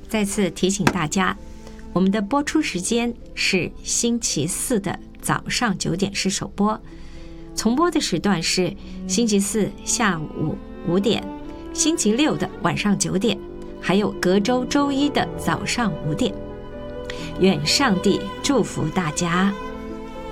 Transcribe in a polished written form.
再次提醒大家，我们的播出时间是星期四的早上9点是首播，重播的时段是星期四下午5点，星期六的晚上9点，还有隔周周一的早上5点。愿上帝祝福大家。